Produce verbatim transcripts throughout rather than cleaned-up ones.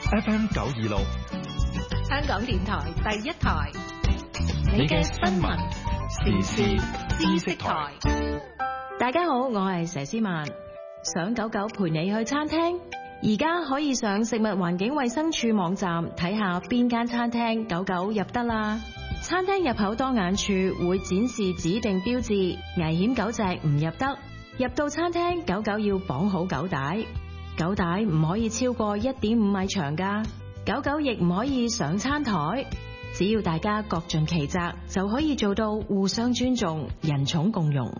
F M 九二六， 香港電台第一台， 你嘅新聞時事知識台。 大家好，我係佘詩曼。想狗狗陪你去餐廳，而家可以上食物環境衛生署網站睇下邊間餐廳狗狗入得啦。餐廳入口當眼處會展示指定標誌，危險狗隻唔入得。入到餐廳，狗狗要綁好狗帶，狗帶唔可以超過一點五米長㗎。狗狗亦唔可以上餐台。只要大家各盡其責，就可以做到互相尊重、人寵共融。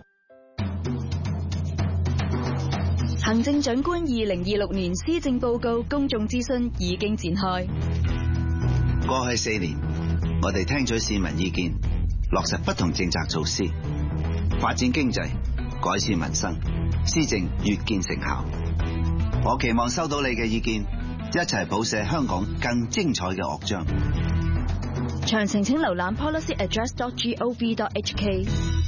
行政長官二零二六年施政報告公眾諮詢已經展開。 過去四年，我哋聽取市民意見，落實不同政策措施，發展經濟，改善民生，施政越見成效。我期望收到你嘅意見，一齊譜寫香港更精彩嘅樂章。 詳情請瀏覽 policy address dot gov dot h k。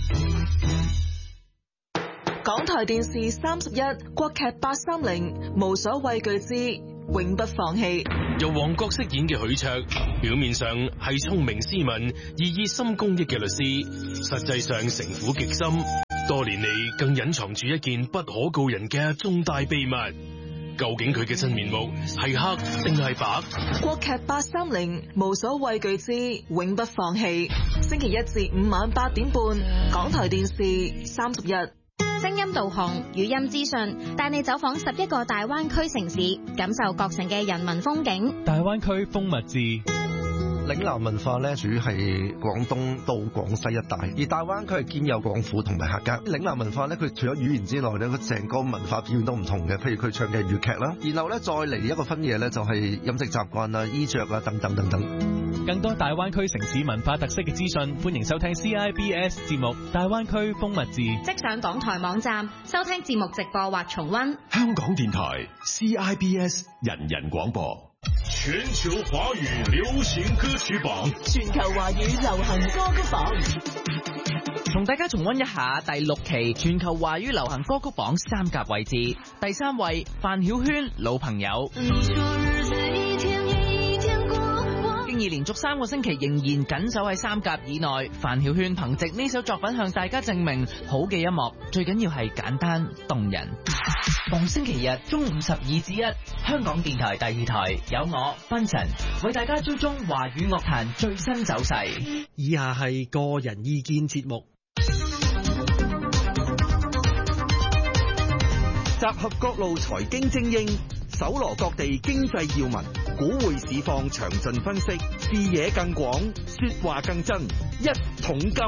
港台電視三十一國劇八三零無所畏懼之永不放棄。 由黃覺飾演嘅許卓，表面上係聰明斯文而熱心公益嘅律師，實際上城府極深，多年嚟更隱藏住一件不可告人嘅重大秘密。究竟佢嘅真面目係黑定係白？ 國劇八三零無所畏懼之永不放棄，星期一至五晚八點半，港台電視三十一。 聲音導航、語音資訊，帶你走訪十一個大灣區城市，感受各城嘅人文風景。 大灣區風物誌。 嶺南文化咧，主要係廣東到廣西一帶，而大灣區係兼有廣府同埋客家。嶺南文化咧，佢除咗語言之外咧，佢成個文化表現都唔同嘅。譬如佢唱嘅粵劇啦，然後咧再嚟一個分野咧，就係飲食習慣啊、衣着啊等等等等。 更多大灣區城市文化特色嘅資訊，歡迎收聽 C I B S 節目《大灣區風物誌》。 即上港台網站收聽節目直播或重溫。 香港電台 C I B S 人人廣播。 全球華語流行歌曲榜， 全球華語流行歌曲榜， 同大家重溫一下第六期全球華語流行歌曲榜三甲位置。第三位范曉萱《老朋友》，經已連續三個星期仍然緊守喺三甲以內。范曉萱憑藉呢首作品向大家證明，好嘅音樂最緊要係簡單動人。逢星期日中午十二至一，香港電台第二台有我賓晨為大家追蹤華語樂壇最新走勢。 以下係個人意見節目， 集合各路財經精英，搜羅各地經濟要聞，股匯市況詳盡分析，視野更廣，說話更真，一桶金。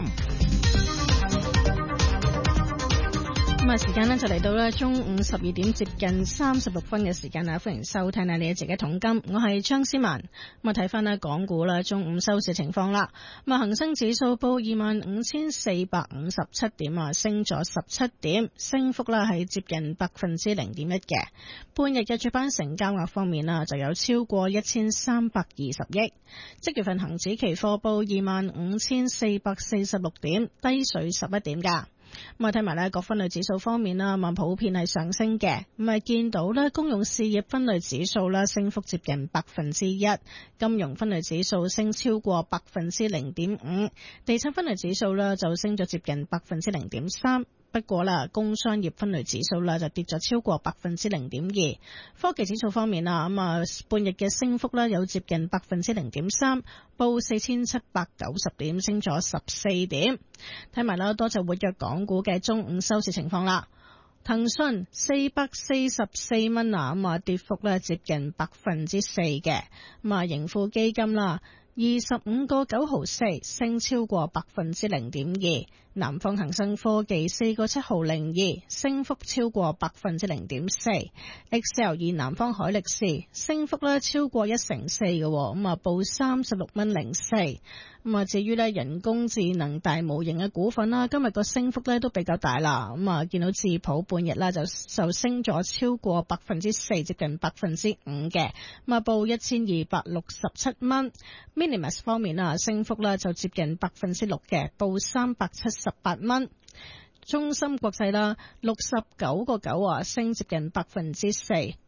咁啊，時間呢就嚟到咧中午十二點接近三十六分嘅時間啦，歡迎收聽啊呢一節嘅桶金，我係張思文。咁啊睇翻呢港股啦，中午收市情況啦。咁啊恒生指數報二萬五千四百五十七點啊，升咗十七點，升幅啦係接近百分之零點一嘅。半日嘅主板成交額方面啊，就有超過一千三百二十億。即月份恒指期貨報二萬五千四百四十六點，低水十一點噶。咁啊，睇埋咧各分類指數方面啦，咁啊普遍係上升嘅。咁啊見到咧公用事業分類指數啦，升幅接近百分之一；金融分類指數升超過百分之零點五；地產分類指數啦就升咗接近百分之零點三。不過啦，工商業分類指數啦就跌咗超過百分之零點二。科技指數方面啊，咁啊半日嘅升幅咧有接近百分之零點三，報四千七百九十點，升咗十四點。睇埋啦，多隻活躍港股嘅中午收市情況啦。騰訊四百四十四蚊啊，咁啊跌幅咧接近百分之四嘅。咁啊盈富基金啦，二十五個九毫四，升超過百分之零點二。南方恒生科技四個七毫零二，升幅超過百分之零點四。X L 二南方海力士升幅咧超過一成四嘅，咁啊報三十六蚊零四。咁啊至於咧人工智能大模型嘅股份啦，今日個升幅咧都比較大啦。咁啊見到智譜半日啦就就升咗超過百分之四，接近百分之五嘅。咁啊報一千二百六十七蚊。Minimus 方面啊升幅咧就接近百分之六嘅，報三百七十八蚊。中芯國際啦，六十九個九啊，升接近百分之四。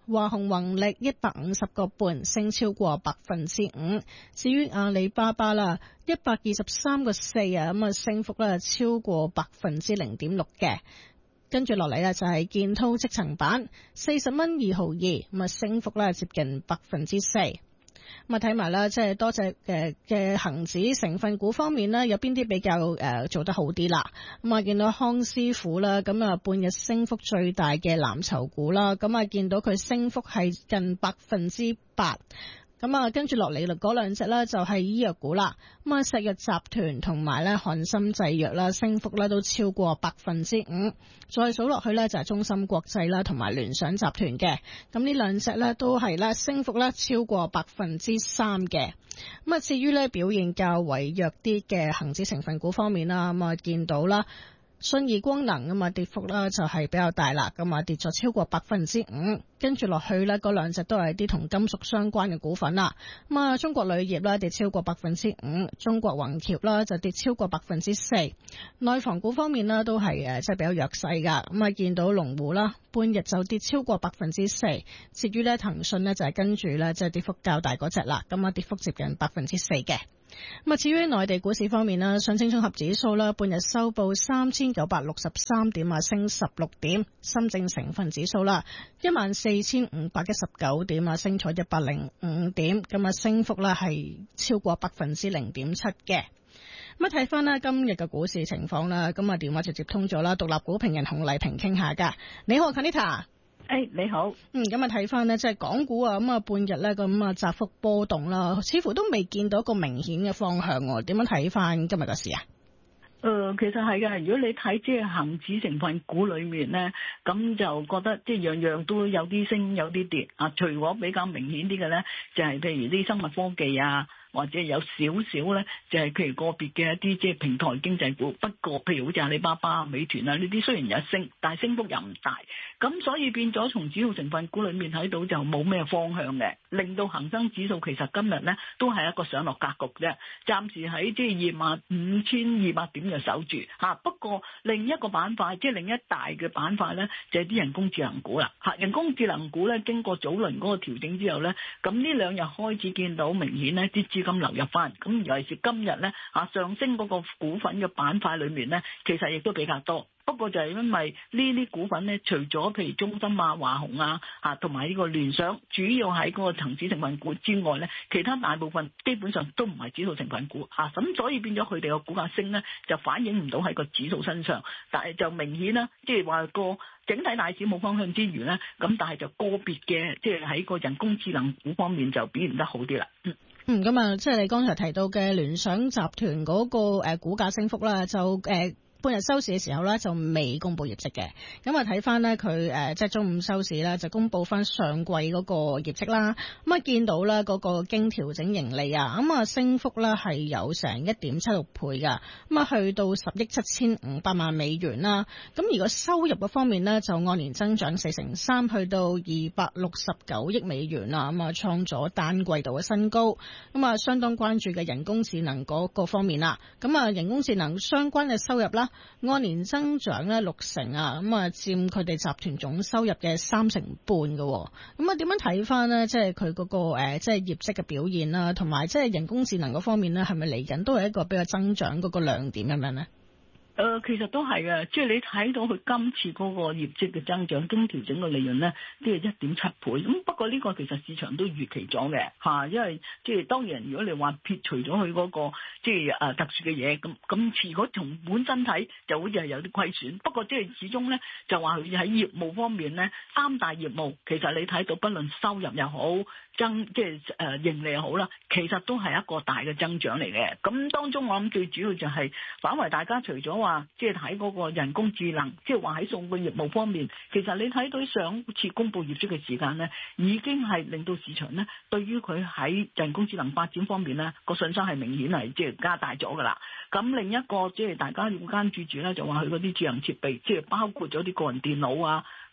華虹宏力一百五十個半，升超過百分之五。至於阿里巴巴啦，一百二十三個四啊，咁啊升幅咧超過百分之零點六嘅。跟住落嚟咧就係建滔積層板，四十蚊二毫二，咁啊升幅咧接近百分之四。咁啊睇埋啦，即係多隻嘅嘅恒指成分股方面呢，有邊啲比較誒、呃、做得好啲啦？咁啊見到康師傅啦，咁啊半日升幅最大嘅藍籌股啦，咁啊見到佢升幅係近百分之八。咁啊，跟住落嚟嗰兩隻咧就係醫藥股啦。咁啊，石藥集團同埋咧漢森製藥啦，升幅咧都超過百分之五。再數落去咧就係中芯國際啦，同埋聯想集團嘅。咁呢兩隻咧都係咧升幅咧超過百分之三嘅。咁啊，至於咧表現較為弱啲嘅恒指成分股方面啦，咁啊見到啦。信義光能咁啊跌幅啦就係比較大啦，咁啊跌咗超過百分之五，跟住落去呢，嗰兩隻都係啲同金屬相關嘅股份啦。咁啊中國鋁業啦跌超過百分之五，中國宏橋啦就跌超過百分之四。內房股方面呢都係誒即係比較弱勢噶，咁啊見到龍湖啦半日就跌超過百分之四，至於呢騰訊呢就係跟住呢即係跌幅較大嗰隻啦，咁啊跌幅接近百分之四嘅。咁啊，至於內地股市方面啦，上證綜合指數啦，半日收報三千九百六十三點啊，升十六點；深證成分指數啦，一萬四千五百一十九點啊，升咗一百零五點，咁啊，升幅啦係超過百分之零點七嘅。咁啊，睇翻啦今日嘅股市情況啦，咁啊電話就接通咗啦，獨立股評人洪麗萍傾下噶。你好 ，Kanita。 誒、hey, 你好， 嗯，咁啊睇翻呢，即係港股啊，咁啊半日咧咁啊窄幅波動啦，似乎都未見到一個明顯嘅方向喎。點樣睇翻今日嘅市啊？ 誒、呃，其實係嘅。如果你睇即係恒指成分股裏面咧，咁就覺得即係樣樣都有啲升有啲跌啊。除咗比較明顯啲嘅咧，就係、是、譬如啲生物科技啊。或者有少少咧，就係譬如個別嘅一啲即係平台經濟股。不過譬如好似阿里巴巴、美團啊呢啲，雖然有升，但係升幅又唔大。咁所以變咗從指數成分股裏面睇到就冇咩方向嘅，令到恒生指數其實今日咧都係一個上落格局啫。暫時喺即係二萬五千二百點就守住嚇。不過另一個板塊，即係另一大嘅板塊咧，就係啲人工智能股啦嚇。人工智能股咧經過早輪嗰個調整之後咧，咁呢兩日開始見到明顯咧啲資金流入翻，咁尤其是今日咧嚇上升嗰個股份嘅板塊裏面咧，其實亦都比較多。不過就係因為呢啲股份咧，除咗譬如中芯啊、華虹啊嚇，同埋呢個聯想，主要喺嗰個恒指成分股之外咧，其他大部分基本上都唔係指數成分股嚇，咁所以變咗佢哋個股價升咧，就反映唔到喺個指數身上，但係就明顯啦，即係話個整體大市冇方向之餘咧，咁但係就個別嘅即係喺個人工智能股方面就表現得好啲啦。嗯。 嗯，咁啊，即係你剛才提到嘅聯想集團嗰個誒股價升幅啦，就誒。半日收市嘅時候咧就未公布業績嘅，咁啊睇翻咧佢誒即係中午收市咧就公布翻上季嗰個業績啦，咁啊見到咧嗰個經調整盈利啊，咁啊升幅咧係有成一點七六倍噶，咁啊去到十億七千五百萬美元啦，咁而個收入嘅方面咧就按年增長四成三，去到二百六十九億美元啦，咁啊創咗單季度嘅新高，咁啊相當關注嘅人工智能嗰個方面啦，咁啊人工智能相關嘅收入啦。按年增長咧六成啊，咁啊佔佢哋集團總收入嘅三成半嘅，咁啊點樣睇翻呢？即係佢嗰個誒，即係業績嘅表現啦，同埋即係人工智能嗰方面咧，係咪嚟緊都係一個比較增長嗰個亮點咁樣呢？ 誒、呃，其實都係嘅，即係你睇到佢今次嗰個業績嘅增長，經調整嘅利潤咧，都係一點七倍。咁不過呢個其實市場都預期咗嘅嚇，因為即係當然，如果你話撇除咗佢嗰個即係誒特殊嘅嘢，咁咁如果從本身睇，就好似係有啲虧損。不過即係始終咧，就話佢喺業務方面咧，三大業務其實你睇到，不論收入又好，增即係誒盈利又好啦，其實都係一個大嘅增長嚟嘅。咁當中我諗最主要就係反為大家除咗話即係睇嗰個人工智能，即係話喺數據業務方面，其實你睇到上次公布業績嘅時間咧，已經係令到市場咧對於佢喺人工智能發展方面咧個信心係明顯係即係加大咗噶啦。咁另一個即係大家要關注住咧，就話佢嗰啲智能設備，即係包括咗啲個人電腦啊。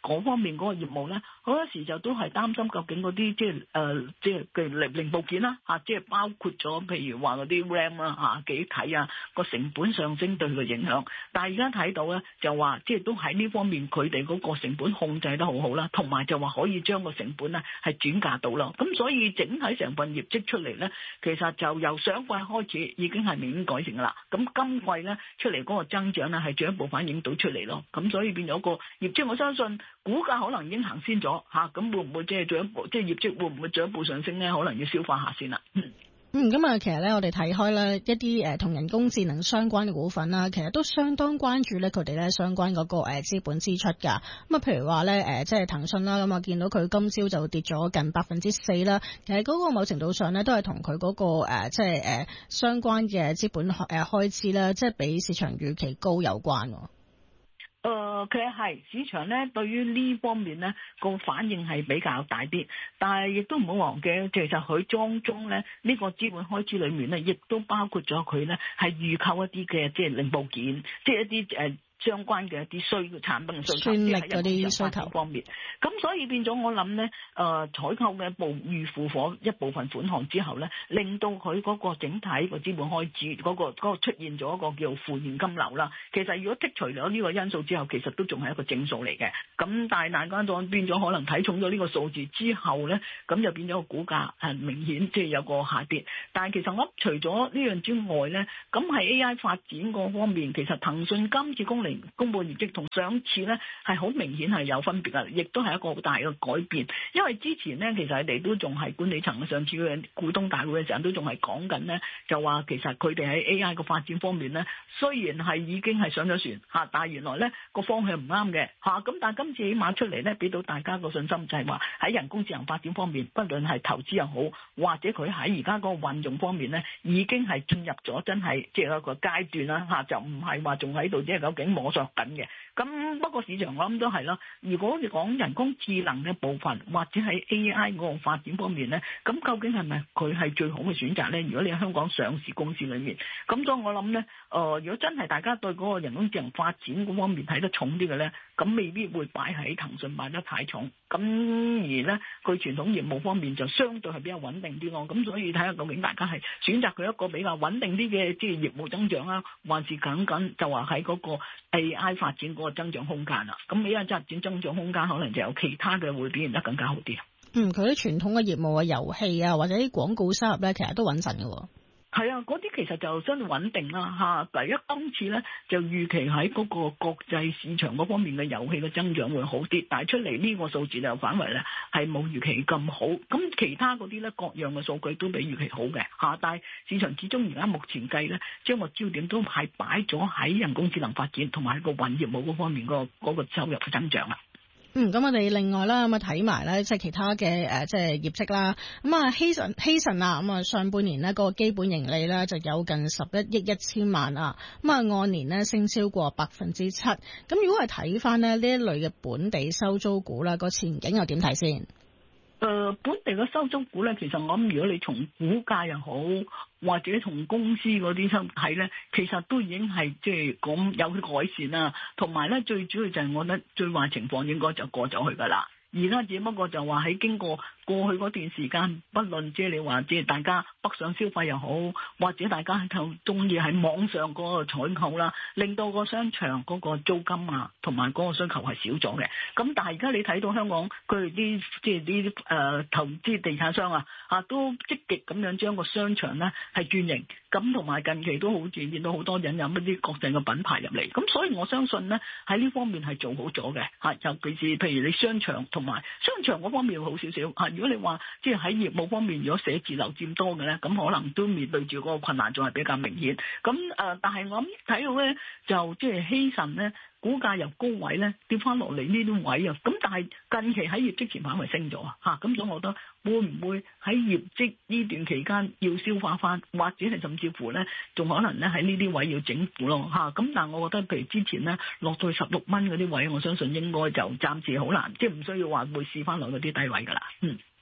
嗰方面嗰個業務咧，好多時就都係擔心究竟嗰啲即係誒即係嘅零零部件啦嚇，即係包括咗譬如話嗰啲 RAM 啦嚇、記憶體啊個成本上升對佢嘅影響。但係而家睇到咧就話即係都喺呢方面佢哋嗰個成本控制得好好啦，同埋就話可以將個成本咧係轉嫁到咯。咁所以整體成份業績出嚟咧，其實就由上季開始已經係明顯改善噶啦。咁今季咧出嚟嗰個增長咧係進一步反映到出嚟咯。咁所以變咗個業績，我相信股價可能已經行先咗嚇，咁會唔會即係進一步即係業績會唔會進一步上升咧？可能要消化下先啦。嗯。 嗯，咁啊，其實咧，我哋睇開咧一啲誒同人工智能相關嘅股份啦，其實都相當關注咧佢哋咧相關嗰個誒資本支出㗎。咁啊，譬如話咧誒，即係騰訊啦，咁啊見到佢今朝就跌咗近百分之四啦。其實嗰個某程度上咧，都係同佢嗰個誒即係誒相關嘅資本誒開支啦，即係比市場預期高有關。 誒、呃，其實係市場咧對於呢方面咧個反應係比較大啲，但係亦都唔好忘記，其實佢當中咧呢、這個資本開支裏面咧，亦都包括咗佢咧係預購一啲嘅即係零部件，即係一啲誒。呃相關嘅一啲需嘅產品嘅需求，即係喺人工智能發展方面。咁所以變咗我諗咧，誒、呃、採購嘅一部預付款一部分款項之後咧，令到佢嗰個整體個資本開支嗰、那個那個出現咗一個叫負現金流啦。其實如果剔除咗呢個因素之後，其實都仲係一個正數嚟嘅。咁但係大家就變咗可能睇重咗呢個數字之後咧，咁就變咗個股價係明顯即係有個下跌。但係其實我除咗呢樣之外咧，咁係 A I 發展嗰方面，其實騰訊今次公嚟公布業績同上次咧係好明顯係有分別㗎，亦都係一個好大嘅改變。因為之前咧其實佢哋都仲係管理層嘅上次嘅股東大會嘅時候都仲係講緊咧，就話其實佢哋喺 A I 嘅發展方面咧，雖然係已經係上咗船嚇，但係原來咧個方向唔啱嘅嚇。咁但係今次起碼出嚟咧，俾到大家個信心就係話喺人工智能發展方面，不論係投資又好，或者佢喺而家嗰個運用方面咧，已經係進入咗真係即係一個階段啦嚇，就唔係話仲喺度即係究竟摸索緊嘅。咁不過市場我諗都係啦，如果你講人工智能嘅部分或者喺 A I 嗰個發展方面咧，咁究竟係咪佢係最好嘅選擇咧？如果你喺香港上市公司裏面，咁所以我諗咧，誒、呃，如果真係大家對嗰個人工智能發展嗰方面睇得重啲嘅咧，咁未必會擺喺騰訊擺得太重。咁而咧，佢傳統業務方面就相對係比較穩定啲咯。咁所以睇下究竟大家係選擇佢一個比較穩定啲嘅即係業務增長啊，還是僅僅就話喺嗰個 A I 發展嗰個增長空間啦。咁 A I 發展增長空間可能就有其他嘅會表現得更加好啲。 嗯，佢啲傳統嘅業務啊、遊戲啊或者啲廣告收入咧，其實都穩陣嘅喎。 係啊，嗰啲其實就相對穩定啦嚇。第一今次咧就預期喺嗰個國際市場嗰方面嘅遊戲嘅增長會好啲，但係出嚟呢個數字就反為咧係冇預期咁好。咁其他嗰啲咧各樣嘅數據都比預期好嘅嚇，但係市場始終而家目前計咧，將個焦點都係擺咗喺人工智能發展同埋喺個雲業務嗰方面個嗰個收入嘅增長啦。 嗯，咁我哋另外啦，咁啊睇埋咧，即係其他嘅誒，即係業績啦。咁啊，希慎希慎啊，咁啊上半年呢個基本盈利咧就有近十一億一千萬啊，咁啊按年呢升超過百分之七。咁如果係睇翻呢呢一類嘅本地收租股啦，個前景又點睇先？ 誒、呃，本地嘅收租股咧，其實我諗如果你從股價又好，或者從公司嗰啲收睇咧，其實都已經係即係講有啲改善啦。同埋咧，最主要就係我覺得最壞情況應該就過咗去㗎啦。而家只不過就話喺經過過去嗰段時間，不論即係你話即係大家北上消費又好，或者大家就中意喺網上嗰個採購啦，令到個商場嗰個租金啊，同埋嗰個需求係少咗嘅。咁但係而家你睇到香港佢哋啲即係啲誒投資地產商啊，嚇都積極咁樣將個商場咧係轉型。咁同埋近期都好似見到好多引入一啲國際嘅品牌入嚟。咁所以我相信咧喺呢方面係做好咗嘅嚇，尤其是譬如你商場同埋商場嗰方面會好少少嚇。如果你話即係喺業務方面，如果寫字樓佔多嘅咧，咁可能都面對住嗰個困難仲係比較明顯。咁誒、呃，但係我諗睇到咧，就即係希慎咧，股價由高位咧跌翻落嚟呢啲位啊。咁但係近期喺業績前反為升咗啊嚇。咁所以我覺得會唔會喺業績呢段期間要消化翻，或者係甚至乎咧，仲可能咧喺呢啲位要整固咯嚇。咁但係我覺得譬如之前咧落到去十六蚊嗰啲位，我相信應該就暫時好難，即係唔需要話會試翻落嗰啲低位㗎啦。嗯。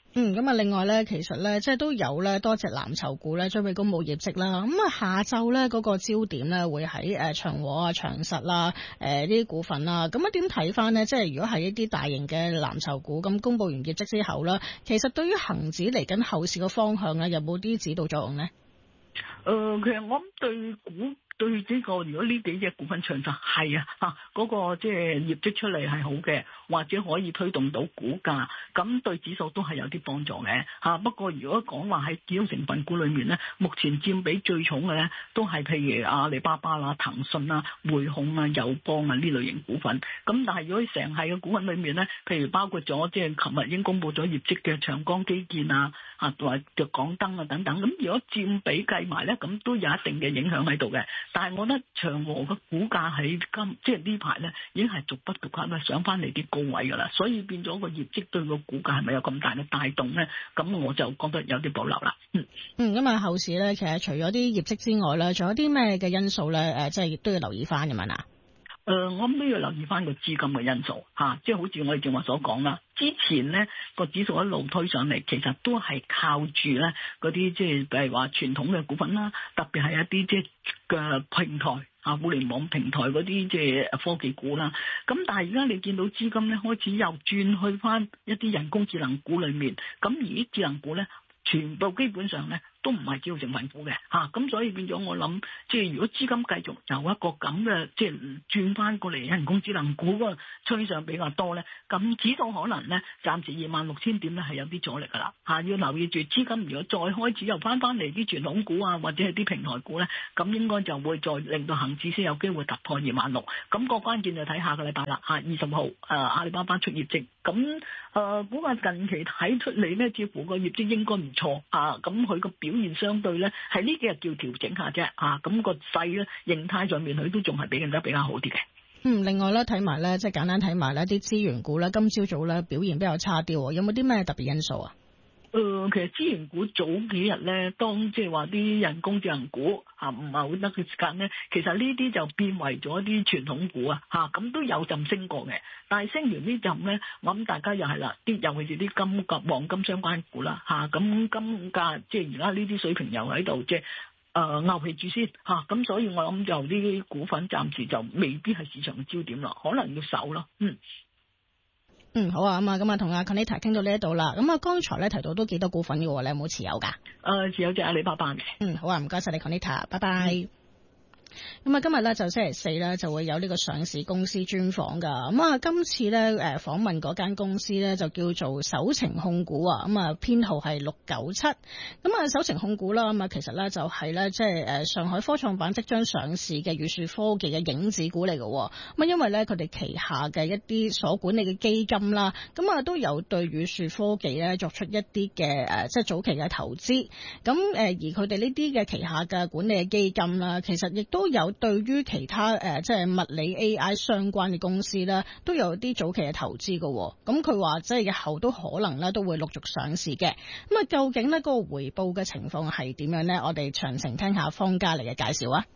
嗯，咁啊，另外咧，其實咧，即係都有咧多隻藍籌股咧，準備公佈業績啦。咁啊，下晝咧嗰個焦點咧會喺誒長和啊、長實啦、誒呢啲股份啦。咁啊，點睇翻呢？即係如果係一啲大型嘅藍籌股咁公佈完業績之後啦，其實對於恒指嚟緊後市嘅方向咧，有冇啲指導作用呢？ 誒、呃，其實我諗對股。對呢、這個，如果呢幾隻股份長實係啊嚇，嗰、那個即係業績出嚟係好嘅，或者可以推動到股價，咁對指數都係有啲幫助嘅嚇。不過如果講話喺指數成分股裏面咧，目前佔比最重嘅咧，都係譬如阿里巴巴啦、騰訊啊、匯控啊、友邦啊呢類型股份。咁但係如果成係嘅股份裏面咧，譬如包括咗即係琴日已經公布咗業績嘅長江基建啊、啊或者港燈啊等等，咁如果佔比計埋咧，咁都有一定嘅影響喺度嘅。但係我覺得長和嘅股價喺今即係呢排咧，已經係逐步逐步咧上翻嚟啲高位㗎啦，所以變咗個業績對個股價係咪有咁大嘅帶動咧？咁我就覺得有啲保留啦。嗯嗯，咁啊後市咧，其實除咗啲業績之外咧，仲有啲咩嘅因素咧？誒，即係亦都要留意翻嘅嘛嗱。 誒、呃，我諗都要留意翻個資金嘅因素嚇、啊，即係好似我哋正話所講啦。之前咧個指數一路推上嚟，其實都係靠住咧嗰啲即係譬如話傳統嘅股份啦，特別係一啲即係嘅平台啊，互聯網平台嗰啲即係科技股啦。咁但係而家你見到資金咧開始又轉去翻一啲人工智能股裏面，咁而啲智能股咧全部基本上咧都唔係指數成分股嘅嚇，咁、啊、所以變咗我諗，即係如果資金繼續有一個咁嘅即係轉翻過嚟人工智能股個趨向比較多咧，咁指數可能咧暫時二萬六千點咧係有啲阻力㗎啦嚇，要留意住資金如果再開始又翻翻嚟啲傳統股啊或者係啲平台股咧，咁應該就會再令到恆指先有機會突破二萬六，咁個關鍵就睇下個禮拜啦嚇，二十號誒阿里巴巴出業績，咁誒估計近期睇出嚟咧，似乎個業績應該唔錯啊，咁佢個表現相對咧係呢幾日叫調整下啫啊，咁、個勢咧形態上面佢都仲係比較得比較好啲嘅。 嗯，另外咧睇埋咧，即係簡單睇埋咧啲資源股咧，今朝早咧表現比較差啲，有冇啲咩特別因素啊？ 誒、呃，其實資源股早幾日咧，當即係話啲人工智能股嚇唔係好得嘅時間咧，其實呢啲就變為咗啲傳統股啊嚇，咁都有陣升過嘅。但係升完呢陣咧，我諗大家又係啦，啲尤其是啲金及黃金相關股啦嚇，咁、啊、金價即係而家呢啲水平又喺度即係誒牛皮住先嚇，咁、啊、所以我諗就呢啲股份暫時就未必係市場嘅焦點啦，可能要守咯，嗯。 嗯，好啊，咁啊，咁啊，同阿 Conita 傾到呢一度啦。咁啊，剛才咧提到都幾多股份嘅喎，你有冇持有噶？誒、 呃，持有隻阿里巴巴嘅。 嗯，好啊，唔該晒你 Conita，拜拜。嗯咁啊，今日咧就星期四咧就會有呢個上市公司專訪噶。咁啊，今次咧誒訪問嗰間公司咧就叫做首程控股啊。咁啊，編號係六九七。咁啊，首程控股啦，咁啊，其實咧就係咧即係誒上海科創板即將上市嘅宇樹科技嘅影子股嚟嘅。咁啊，因為咧佢哋旗下嘅一啲所管理嘅基金啦，咁啊都有對宇樹科技咧作出一啲嘅誒即係早期嘅投資。咁誒而佢哋呢啲嘅旗下嘅管理嘅基金啦，其實亦都都有對於其他誒、呃、即係物理 A I 相關嘅公司咧，都有啲早期嘅投資嘅、哦。咁佢話即係日後都可能咧都會陸續上市嘅。咁啊，究竟呢嗰個回報嘅情況係點樣呢？我哋詳情聽下方嘉莉嘅介紹啊。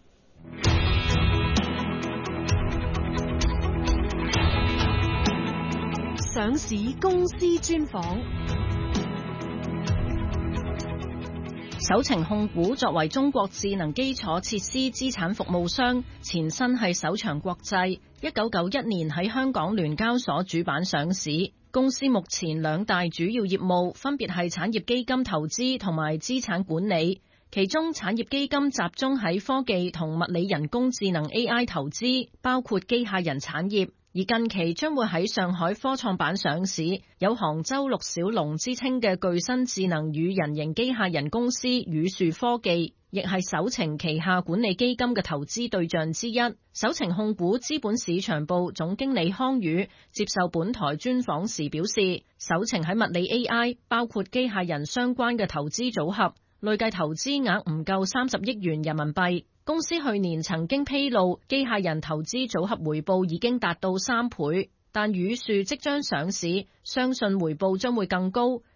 上市公司專訪。 首程控股作為中國智能基礎設施資產服務商，前身係首長國際，一九九一年喺香港聯交所主板上市。公司目前兩大主要業務分別係產業基金投資同埋資產管理，其中產業基金集中喺科技同物理人工智能 A I 投資，包括機械人產業。而近期將會喺上海科創板上市，有杭州陸小龍之稱嘅具身智能與人形機械人公司宇樹科技，亦係首程旗下管理基金嘅投資對象之一。首程控股資本市場部總經理康宇接受本台專訪時表示，首程喺物理 A I 包括機械人相關嘅投資組合，累計投資額唔夠三十億元人民幣。公司去年曾經披露，機械人投資組合回報已經達到三倍，但宇樹即將上市，相信回報將會更高。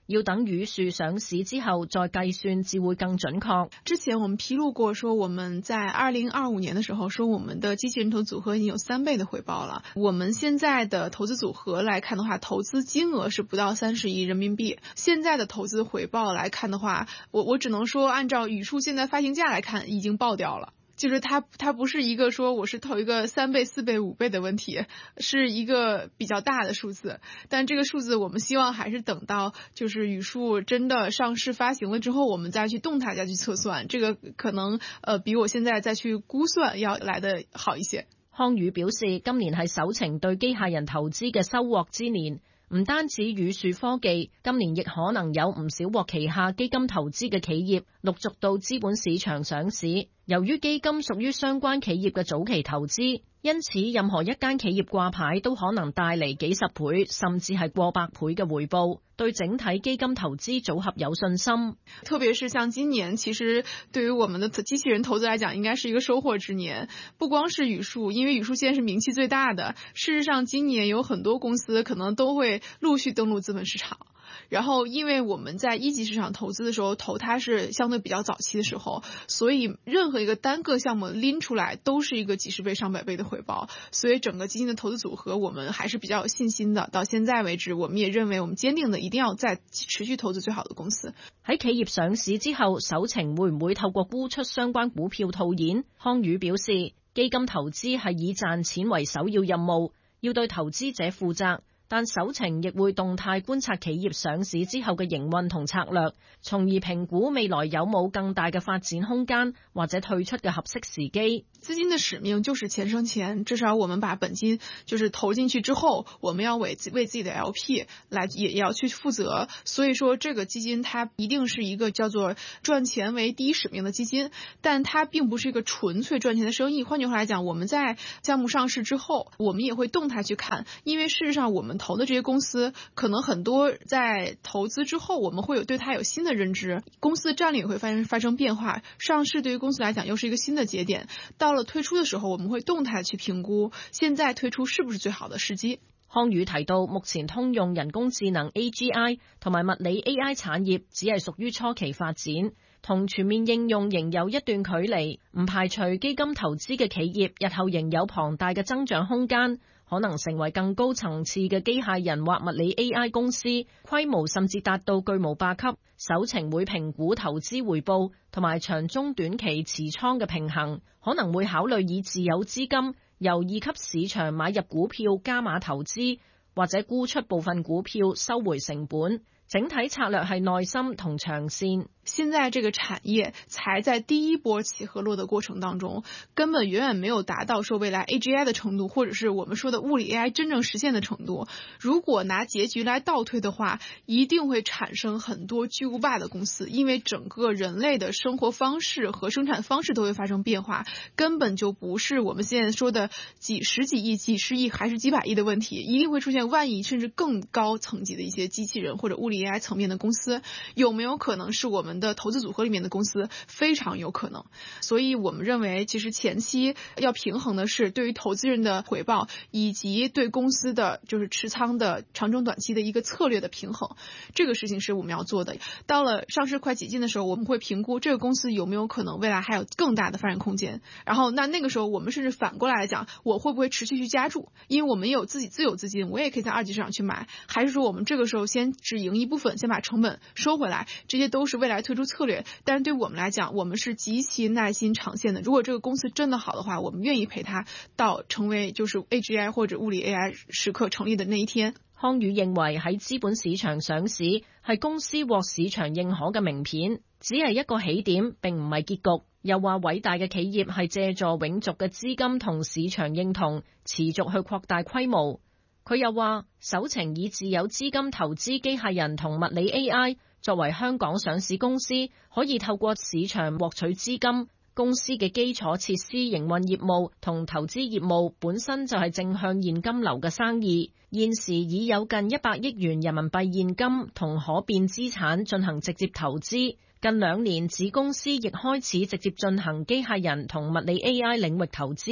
要等語樹上市之後再計算至會更準確。 之前我們披露過說我們在二零二五年的時候說我們的機器人投資組合已經有三倍的回報了。我們現在的投資組合來看的話，投資金額是不到三十億人民幣。現在的投資回報來看的話，我我只能說按照語樹現在發行價來看已經爆掉了。就是它它不是一個說我是投一個三倍四倍五倍的問題，是一個比較大的數字，但這個數字我們希望還是等到就是語樹真的上市發行了之後，我們再去動態再去測算，這個可能呃比我現在再去估算要來得好一些。 康宇表示，今年係首程對機械人投資嘅收穫之年。唔單止語樹科技，今年亦可能有唔少獲旗下基金投資嘅企業陸續到資本市場上市。由於基金屬於相關企業嘅早期投資，因此任何一間企業掛牌都可能帶嚟幾十倍甚至係過百倍嘅回報，對整體基金投資組合有信心。 特別是像今年，其實對於我們的機器人投資來講，應該是一個收穫之年。不光是語樹，因為語樹現在是名氣最大的，事實上今年有很多公司可能都會陸續登陸資本市場。然後因為我們在一級市場投資的時候，投它是相對比較早期的時候，所以任何一個單個項目拎出來都是一個幾十倍上百倍的回報，所以整個基金的投資組合我們還是比較有信心的。到現在為止，我們也認為我們堅定的一定要再持續投資最好的公司。 喺企業上市之後，首程會唔會透過沽出相關股票套現？康宇表示，基金投資係以賺錢為首要任務，要對投資者負責。但首程亦會動態觀察企業上市之後嘅營運同策略，從而評估未來有冇更大嘅發展空間或者退出嘅合適時機。 資金的使命就是錢生錢，至少我們把本金就是投進去之後，我們要為為自己的 L P 來也也要去負責。所以說這個基金它一定是一個叫做賺錢為第一使命的基金，但它並不是一個純粹賺錢的生意。換句話來講，我們在項目上市之後，我們也會動態去看，因為事實上我們投的這些公司可能很多在投資之後，我們會有對它有新的認知，公司的戰略也會發生發生變化。上市對於公司來講又是一個新的節點，到了推出的時候，我們會動態去評估現在推出是不是最好的時機。 康宇提到，目前通用人工智能 A G I 同埋物理 A I 產業只係屬於初期發展，同全面應用仍有一段距離，唔排除基金投資嘅企業日後仍有龐大嘅增長空間，可能成為更高層次嘅機械人或物理 A I 公司，規模甚至達到巨無霸級。首程會評估投資回報同埋長中短期持倉嘅平衡，可能會考慮以自有資金由二級市場買入股票加碼投資，或者沽出部分股票收回成本。整體策略係耐心同長線。 現在這個產業才在第一波起和落的過程當中，根本遠遠沒有達到說未來 A G I 的程度，或者是我們說的物理 A I 真正實現的程度。如果拿結局來倒推的話，一定會產生很多巨無霸的公司，因為整個人類的生活方式和生產方式都會發生變化，根本就不是我們現在說的幾十幾億、幾十億還是幾百億的問題，一定會出現萬億甚至更高層級的一些機器人或者物理 A I 層面的公司。有沒有可能是我們的投資組合裡面的公司？非常有可能。所以我們認為其實前期要平衡的是對於投資人的回報以及對公司的就是持倉的長中短期的一個策略的平衡，這個事情是我們要做的。到了上市快幾進的時候，我們會評估這個公司有沒有可能未來還有更大的發展空間，然後那那個時候我們甚至反過來來講，我會不會持續去加注，因為我們也有自己自有資金，我也可以在二級市場去買，還是說我們這個時候先只贏一部分，先把成本收回來，這些都是未來推出策略。但是對我們來講，我們是極其耐心長線的，如果這個公司真的好的話，我們願意陪它到成為就是 A G I 或者物理 A I 時刻成立的那一天。 康宇認為喺資本市場上市係公司獲市場認可嘅名片，只係一個起點，並唔係結局。又話偉大嘅企業係借助永續嘅資金同市場認同，持續去擴大規模。佢又話，首程以自有資金投資機械人同物理 A I， 作為香港上市公司，可以透過市場獲取資金。公司嘅基礎設施營運業務同投資業務本身就係正向現金流嘅生意，現時已有近一百億元人民幣現金同可變資產進行直接投資。近兩年子公司亦開始直接進行機械人同物理 A I 領域投資。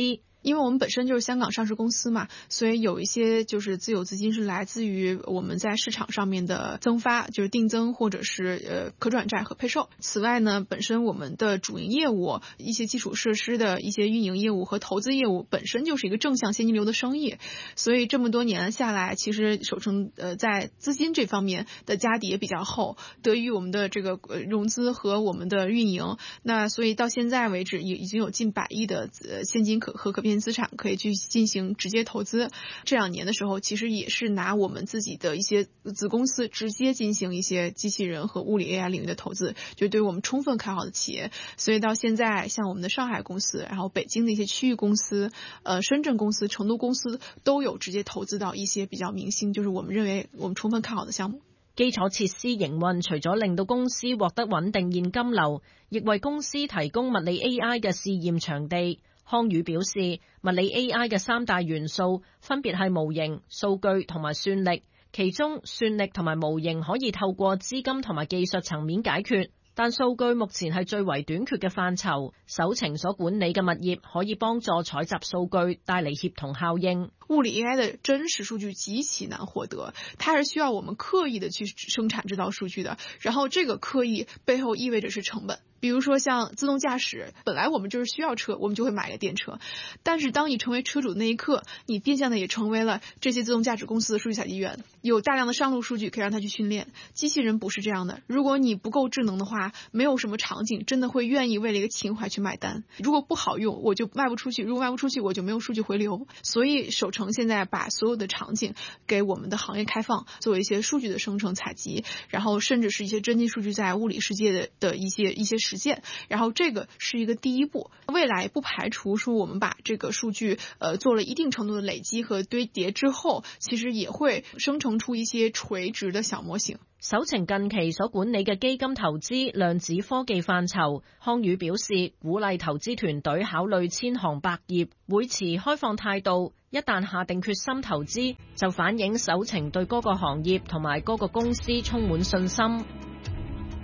因为我们本身就是香港上市公司嘛，所以有一些就是自有资金是来自于我们在市场上面的增发，就是定增或者是呃可转债和配售。此外呢，本身我们的主营业务、一些基础设施的一些运营业务和投资业务本身就是一个正向现金流的生意，所以这么多年下来，其实守成呃在资金这方面的家底也比较厚，得益于我们的这个融资和我们的运营，那所以到现在为止也已经有近百亿的呃现金可和可变现资产可以去进行直接投资。这两年的时候，其实也是拿我们自己的一些子公司直接进行一些机器人和物理 A I 领域的投资，就对我们充分看好的企业。所以到现在，像我们的上海公司，然后北京的一些区域公司、呃深圳公司、成都公司都有直接投资到一些比较明星，就是我们认为我们充分看好的項目。 基礎設施營運除咗令到公司獲得穩定現金流，亦為公司提供物理 A I 嘅試驗場地。康宇表示，物理 A I 嘅三大元素分別係模型、數據同埋算力，其中算力同埋模型可以透過資金同埋技術層面解決，但數據目前係最為短缺嘅範疇。首程所管理嘅物業可以幫助採集數據，帶嚟協同效應。 物理 A I 的真實數據極其難獲得，它是需要我們刻意的去生產這道數據的，然後這個刻意背後意味着是成本。比如說像自動駕駛，本來我們就是需要車，我們就會買個電車，但是當你成為車主的那一刻，你變相的也成為了這些自動駕駛公司的數據採集員，有大量的上路數據可以讓他去訓練。機器人不是這樣的，如果你不夠智能的話，沒有什麼場景真的會願意為了一個情懷去買單。如果不好用，我就賣不出去，如果賣不出去，我就沒有數據回流。所以守成現在把所有的場景給我們的行業開放，做一些數據的生成採集，然後甚至是一些真機數據在物理世界的的一些一些實踐，然後這個是一個第一步。未來不排除說我們把這個數據呃做了一定程度的累積和堆疊之後，其實也會生成出一些垂直的小模型。 首程近期所管理嘅基金投資量子科技範疇，康宇表示鼓勵投資團隊考慮千行百業，會持開放態度。一旦下定決心投資，就反映首程對嗰個行業同埋嗰個公司充滿信心。